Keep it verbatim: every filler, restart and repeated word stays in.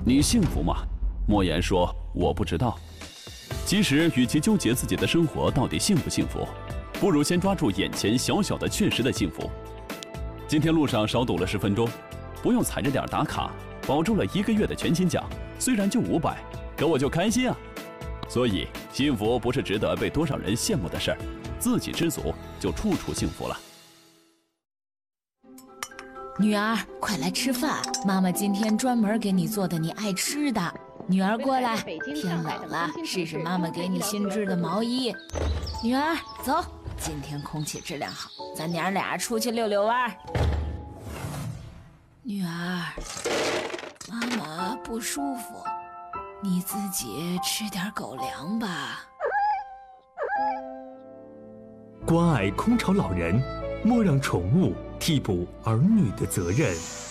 你幸福吗？莫言说：“我不知道。”其实，与其纠结自己的生活到底幸不幸福，不如先抓住眼前小小的确实的幸福。今天路上少堵了十分钟，不用踩着点打卡，保住了一个月的全勤奖，虽然就五百，可我就开心啊！所以，幸福不是值得被多少人羡慕的事儿，自己知足就处处幸福了。 女儿，快来吃饭，妈妈今天专门给你做的你爱吃的。女儿过来，天冷了，试试妈妈给你新织的毛衣。女儿，走，今天空气质量好，咱娘俩出去溜溜弯。女儿，妈妈不舒服，你自己吃点狗粮吧。 关爱空巢老人，莫让宠物替补儿女的责任。